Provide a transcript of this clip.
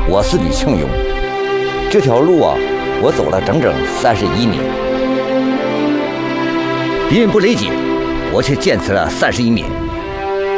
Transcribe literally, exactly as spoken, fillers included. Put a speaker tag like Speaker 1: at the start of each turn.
Speaker 1: 我是吕庆勇。这条路啊，我走了整整三十一年。敌人不理解，我却坚持了三十一年。